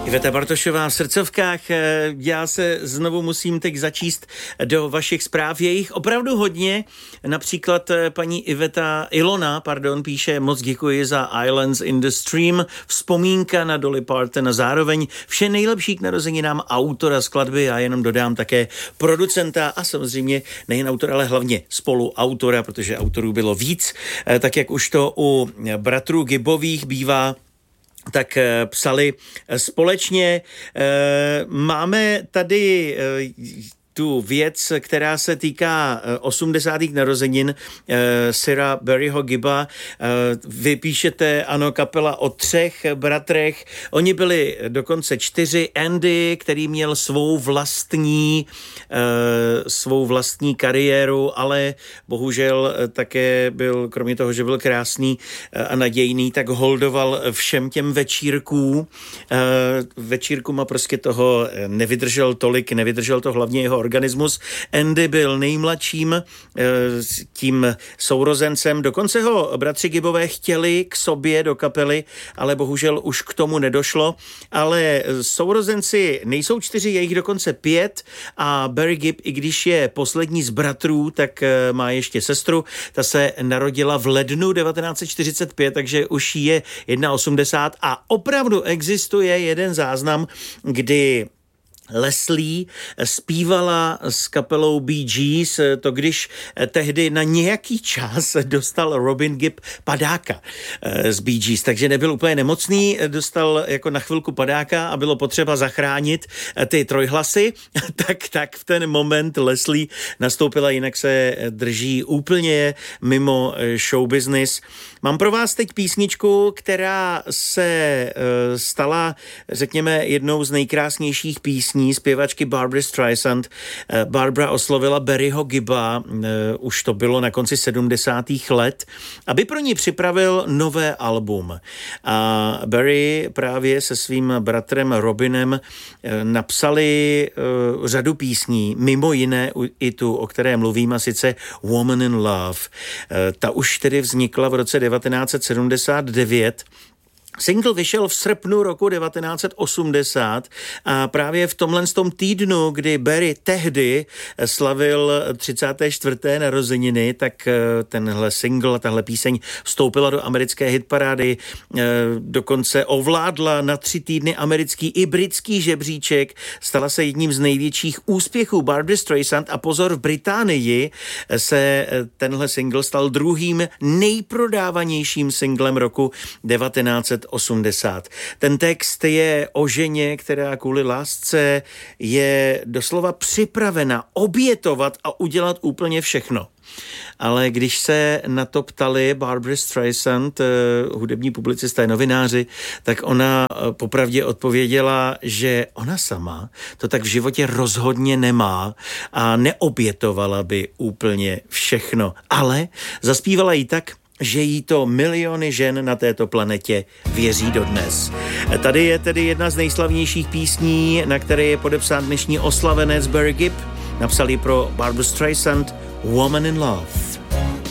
Iveta Bartošová v srdcovkách. Já se znovu musím teď začíst do vašich zpráv. Je jich opravdu hodně. Například paní Ilona píše: moc děkuji za Islands in the Stream. Vzpomínka na Dolly Parton a zároveň vše nejlepší k narozeninám autora skladby. Já jenom dodám také producenta a samozřejmě nejen autora, ale hlavně spoluautora, protože autorů bylo víc. Tak jak už to u bratrů Gibbových bývá, tak psali společně. Máme tady tu věc, která se týká 80. narozenin Sira Barryho Gibba. Vy píšete, ano, kapela o 3 bratrech. Oni byli dokonce 4. Andy, který měl svou vlastní kariéru, ale bohužel také byl, kromě toho, že byl krásný a nadějný, tak holdoval všem těm večírkům a prostě toho nevydržel to hlavně jeho organismus. Andy byl nejmladším tím sourozencem. Dokonce ho bratři Gibbové chtěli k sobě do kapely, ale bohužel už k tomu nedošlo. Ale sourozenci nejsou 4, je jich dokonce 5 a Barry Gibb, i když je poslední z bratrů, tak má ještě sestru. Ta se narodila v lednu 1945, takže už je 81 a opravdu existuje jeden záznam, kdy Leslie zpívala s kapelou Bee Gees, to když tehdy na nějaký čas dostal Robin Gibb padáka z Bee Gees, takže nebyl úplně nemocný, dostal jako na chvilku padáka a bylo potřeba zachránit ty trojhlasy, tak v ten moment Leslie nastoupila, jinak se drží úplně mimo show business. Mám pro vás teď písničku, která se stala, řekněme, jednou z nejkrásnějších písní zpěvačky Barbry Streisand. Barbara oslovila Barryho Gibba, už to bylo na konci 70. let, aby pro ní připravil nové album. A Barry právě se svým bratrem Robinem napsali řadu písní, mimo jiné i tu, o které mluvím, a sice Woman in Love. Ta už tedy vznikla v roce 1979. Single vyšel v srpnu roku 1980 a právě v tomhle týdnu, kdy Barry tehdy slavil 34. narozeniny, tak tenhle single, tahle píseň vstoupila do americké hitparády, dokonce ovládla na 3 týdny americký i britský žebříček, stala se jedním z největších úspěchů Barbry Streisand a pozor, v Británii se tenhle single stal druhým nejprodávanějším singlem roku 1980. Ten text je o ženě, která kvůli lásce je doslova připravena obětovat a udělat úplně všechno. Ale když se na to ptali Barbry Streisand, hudební publicisté, novináři, tak ona popravdě odpověděla, že ona sama to tak v životě rozhodně nemá a neobětovala by úplně všechno. Ale zaspívala jí tak, že jí to miliony žen na této planetě věří dodnes. Tady je tedy jedna z nejslavnějších písní, na které je podepsán dnešní oslavenec Barry Gibb. Napsal ji pro Barbra Streisand Woman in Love.